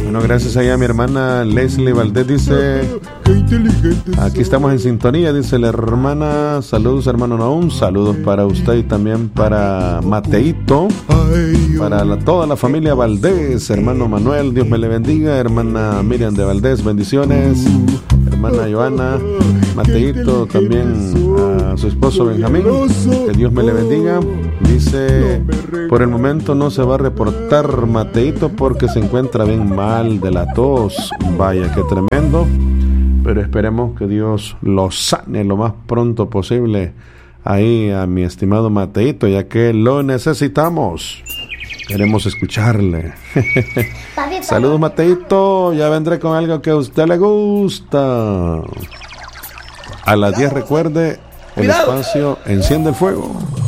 Bueno, gracias ahí a mi hermana Leslie Valdés, dice, aquí estamos en sintonía, dice la hermana. Saludos, hermano Naum, saludos para usted y también para Mateito, para toda la familia Valdés, hermano Manuel, Dios me le bendiga, hermana Miriam de Valdés, bendiciones, hermana Joana, Mateito, también a su esposo Benjamín, que Dios me le bendiga. Dice, por el momento no se va a reportar Mateito porque se encuentra bien mal de la tos. Vaya, qué tremendo. Pero esperemos que Dios lo sane lo más pronto posible ahí a mi estimado Mateito, ya que lo necesitamos. Queremos escucharle. Saludos, Mateito. Ya vendré con algo que a usted le gusta. A las 10 recuerde, el espacio Enciende el Fuego.